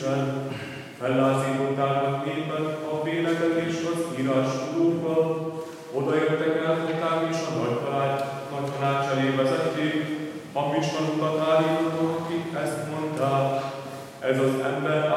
Isten, fellázítottál népet a véletek és az írás tudókkal, odajöttek, elfogták és a nagy tanács elé vezették, a Micsonukat állítottak, akik ezt mondták, ez az ember